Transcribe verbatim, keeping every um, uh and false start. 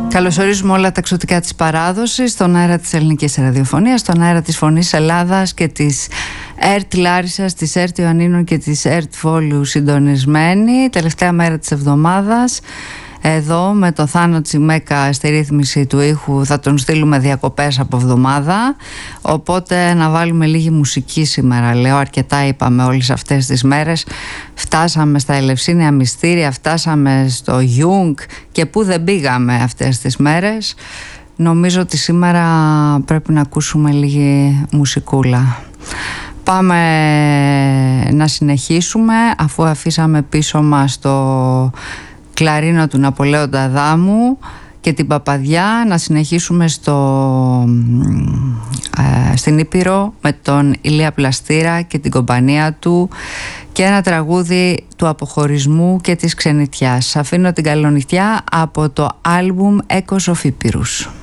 Καλωσορίζουμε όλα τα εξωτικά της παράδοσης στον αέρα της ελληνικής ραδιοφωνίας, στον αέρα της Φωνής Ελλάδας και της ΕΡΤ Λάρισσας, της ΕΡΤ Ιωαννίνων και της ΕΡΤ Βόλου συντονισμένη. Τελευταία μέρα της εβδομάδας. Εδώ με το Θάνο Τσιμέκα στη ρύθμιση του ήχου θα τον στείλουμε διακοπές από εβδομάδα, οπότε να βάλουμε λίγη μουσική σήμερα. Λέω αρκετά είπαμε όλες αυτές τις μέρες. Φτάσαμε στα Ελευσίνια Μυστήρια, φτάσαμε στο Γιούγκ και που δεν πήγαμε αυτές τις μέρες. Νομίζω ότι σήμερα πρέπει να ακούσουμε λίγη μουσικούλα. Πάμε να συνεχίσουμε, αφού αφήσαμε πίσω μας το κλαρίνο του Ναπολέοντα Αδάμου και την Παπαδιά, να συνεχίσουμε στο, ε, στην Ήπειρο με τον Ηλία Πλαστήρα και την κομπανία του και ένα τραγούδι του αποχωρισμού και της ξενιτιάς. Αφήνω την καλονυχτιά από το άλμπουμ Echoes of Epirus.